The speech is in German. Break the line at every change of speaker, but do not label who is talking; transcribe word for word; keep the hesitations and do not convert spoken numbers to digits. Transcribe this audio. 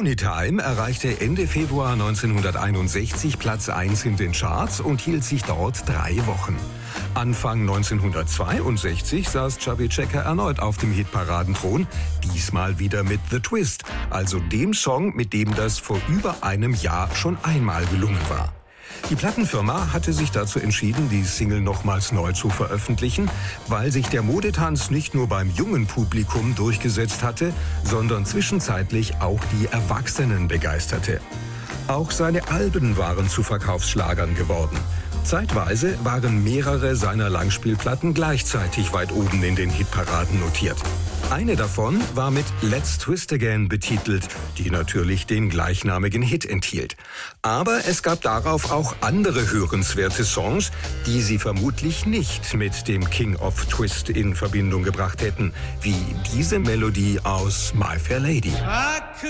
Ponytime erreichte Ende Februar neunzehnhunderteinundsechzig Platz eins in den Charts und hielt sich dort drei Wochen. Anfang neunzehnhundertzweiundsechzig saß Chubby Checker erneut auf dem Hitparadenthron, diesmal wieder mit The Twist, also dem Song, mit dem das vor über einem Jahr schon einmal gelungen war. Die Plattenfirma hatte sich dazu entschieden, die Single nochmals neu zu veröffentlichen, weil sich der Modetanz nicht nur beim jungen Publikum durchgesetzt hatte, sondern zwischenzeitlich auch die Erwachsenen begeisterte. Auch seine Alben waren zu Verkaufsschlagern geworden. Zeitweise waren mehrere seiner Langspielplatten gleichzeitig weit oben in den Hitparaden notiert. Eine davon war mit Let's Twist Again betitelt, die natürlich den gleichnamigen Hit enthielt. Aber es gab darauf auch andere hörenswerte Songs, die sie vermutlich nicht mit dem King of Twist in Verbindung gebracht hätten, wie diese Melodie aus My Fair Lady.